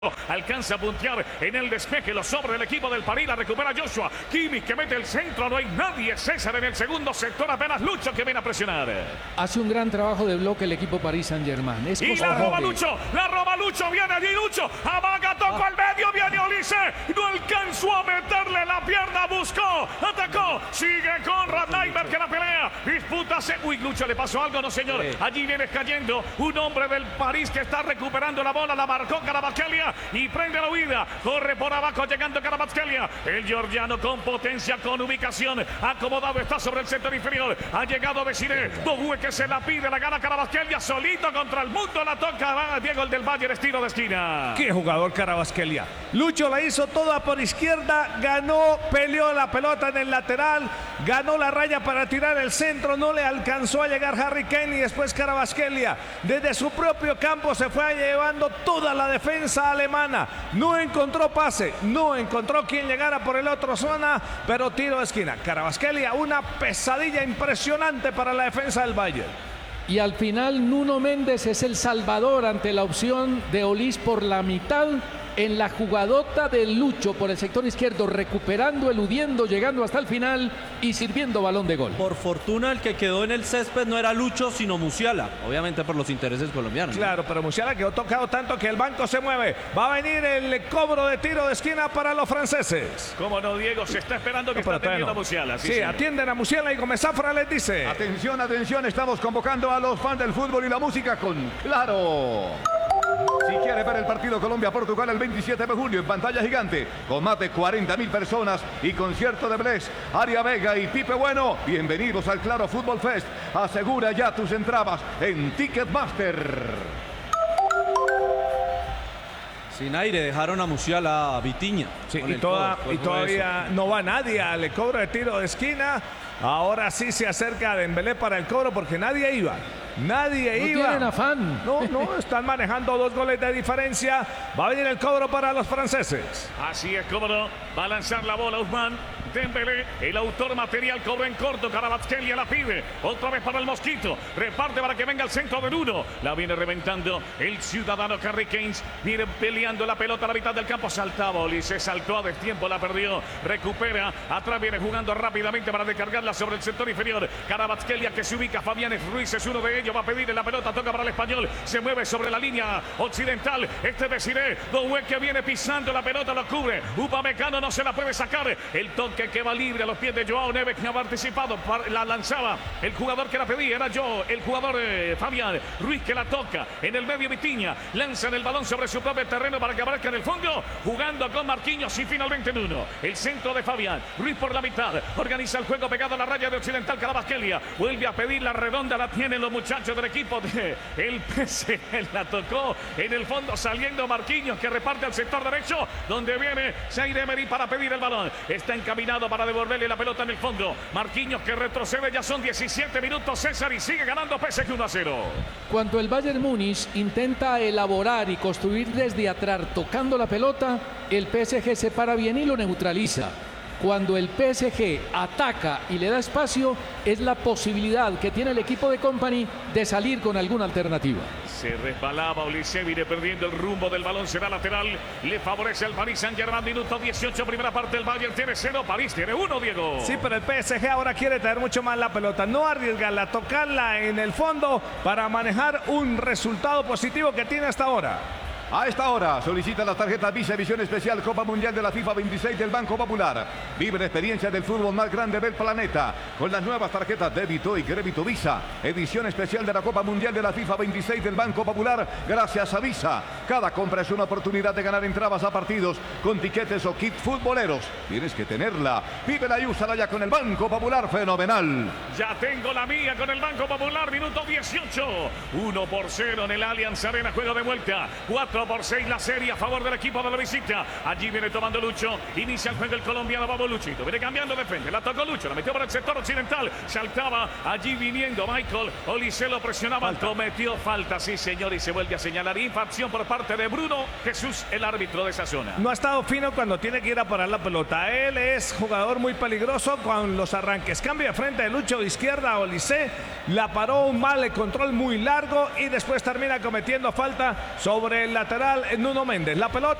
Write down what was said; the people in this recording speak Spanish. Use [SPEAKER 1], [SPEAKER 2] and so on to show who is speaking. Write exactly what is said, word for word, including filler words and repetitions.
[SPEAKER 1] Alcanza a puntear en el despeje, lo sobre el equipo del París, la recupera Joshua. Kimmich que mete el centro, no hay nadie. César en el segundo sector, apenas Lucho que viene a presionar.
[SPEAKER 2] Hace un gran trabajo de bloque el equipo Paris Saint-Germain.
[SPEAKER 1] Y la roba Lucho, la roba Lucho, viene allí Lucho, amaga, tocó al medio, viene Olise, no alcanzó a meterle la pierna, buscó, atacó, sigue con Radnaimer que la pelea, dispútase. Uy, Lucho, ¿le pasó algo? No, señor. Sí. Allí viene cayendo un hombre del París que está recuperando la bola, la marcó Kvaratskhelia y prende la huida, corre por abajo llegando Kvaratskhelia, el georgiano con potencia, con ubicación, acomodado está sobre el sector inferior, ha llegado Desiré, Doué que se la pide, la gana Kvaratskhelia, solito contra el mundo, la toca va Diego el del Bayern, estilo de esquina.
[SPEAKER 3] Qué jugador Kvaratskhelia. Lucho la hizo toda por izquierda, ganó, peleó la pelota en el lateral, ganó la raya para tirar el centro, no le alcanzó a llegar Harry Kane y después Kvaratskhelia desde su propio campo se fue llevando toda la defensa alemana. No encontró pase, no encontró quien llegara por el otro zona, pero tiro de esquina. Kvaratskhelia, una pesadilla impresionante para la defensa del Bayern.
[SPEAKER 2] Y al final Nuno Méndez es el salvador ante la opción de Olise por la mitad en la jugadota de Lucho por el sector izquierdo, recuperando, eludiendo, llegando hasta el final y sirviendo balón de gol.
[SPEAKER 4] Por fortuna el que quedó en el césped no era Lucho sino Musiala, obviamente por los intereses colombianos.
[SPEAKER 3] Claro, pero Musiala quedó tocado tanto que el banco se mueve. Va a venir el cobro de tiro de esquina para los franceses.
[SPEAKER 1] Como no, Diego, se está esperando que no, está atendiendo no. a Musiala. Sí,
[SPEAKER 3] sí,
[SPEAKER 1] sí,
[SPEAKER 3] atienden a Musiala y Gómez Zafra les dice:
[SPEAKER 5] atención, atención, estamos convocando a los fans del fútbol y la música con Claro. Si quiere ver el partido Colombia-Portugal el veintisiete de julio en pantalla gigante, con más de cuarenta mil personas y concierto de Bless, Aria Vega y Pipe Bueno, bienvenidos al Claro Fútbol Fest. Asegura ya tus entradas en Ticketmaster.
[SPEAKER 4] Sin aire, dejaron a Musiala a Vitinha.
[SPEAKER 3] Sí, y, toda, y todavía eso. No va nadie al cobro de tiro de esquina. Ahora sí se acerca Dembélé para el cobro porque nadie iba. Nadie
[SPEAKER 2] no
[SPEAKER 3] iba.
[SPEAKER 2] Tienen afán.
[SPEAKER 3] No, no, están manejando dos goles de diferencia. Va a venir el cobro para los franceses.
[SPEAKER 1] Así es, cómodo. Va a lanzar la bola Ousmane Dembélé, el autor material, cobra en corto. Kvaratskhelia la pide. Otra vez para el Mosquito. Reparte para que venga el centro del uno. La viene reventando el ciudadano Harry Kane. Viene peleando la pelota a la mitad del campo. Saltaba Olise, saltó a destiempo, la perdió. Recupera. Atrás viene jugando rápidamente para descargarla sobre el sector inferior. Kvaratskhelia que se ubica. Fabián Ruiz es uno de ellos. Va a pedir la pelota. Toca para el español. Se mueve sobre la línea occidental. Este Desiré. Doué que viene pisando la pelota. Lo cubre. Upamecano no se la puede sacar. El toque que va libre a los pies de Joao Neves, que ha participado, la lanzaba el jugador que la pedía, era yo, el jugador eh, Fabián Ruiz que la toca, en el medio Vitinha, lanzan el balón sobre su propio terreno para que aparezca en el fondo, jugando con Marquinhos y finalmente en uno, el centro de Fabián Ruiz por la mitad, organiza el juego pegado a la raya de Occidental. Kvaratskhelia vuelve a pedir la redonda, la tienen los muchachos del equipo de el P S G, la tocó en el fondo saliendo Marquinhos que reparte al sector derecho, donde viene Zaire Emery para pedir el balón, está encaminado para devolverle la pelota en el fondo. Marquinhos que retrocede, ya son diecisiete minutos, César, y sigue ganando P S G uno a cero.
[SPEAKER 2] Cuando el Bayern Múnich intenta elaborar y construir desde atrás tocando la pelota, el P S G se para bien y lo neutraliza. Cuando el P S G ataca y le da espacio, es la posibilidad que tiene el equipo de Kompany de salir con alguna alternativa.
[SPEAKER 1] Se resbalaba Olise, viene perdiendo el rumbo del balón, será lateral, le favorece al Paris Saint-Germain, minuto dieciocho, primera parte, el Bayern tiene cero, París tiene uno, Diego.
[SPEAKER 3] Sí, pero el P S G ahora quiere traer mucho más la pelota, no arriesgarla, tocarla en el fondo para manejar un resultado positivo que tiene hasta ahora.
[SPEAKER 5] A esta hora solicita las tarjetas Visa Edición Especial Copa Mundial de la FIFA veintiséis del Banco Popular. Vive la experiencia del fútbol más grande del planeta con las nuevas tarjetas Débito y Crédito Visa. Edición especial de la Copa Mundial de la FIFA veintiséis del Banco Popular gracias a Visa. Cada compra es una oportunidad de ganar entradas a partidos con tiquetes o kit futboleros. Tienes que tenerla. Vívela y úsala ya con el Banco Popular. Fenomenal.
[SPEAKER 1] Ya tengo la mía con el Banco Popular. Minuto dieciocho. uno por cero en el Allianz Arena. Juego de vuelta. cuatro por seis la serie a favor del equipo de la visita. Allí viene tomando Lucho. Inicia el juego el colombiano. Vamos Luchito. Viene cambiando de frente. La tocó Lucho. La metió por el sector occidental. Saltaba allí viniendo Michael. Olise lo presionaba. Falta. Cometió falta. Sí, señor. Y se vuelve a señalar infracción por parte de Bruno Jesús, el árbitro de esa zona.
[SPEAKER 3] No ha estado fino cuando tiene que ir a parar la pelota. Él es jugador muy peligroso con los arranques. Cambia de frente de Lucho de izquierda a Olise. La paró un mal, el control muy largo y después termina cometiendo falta sobre el lateral lateral Nuno Méndez. La pelota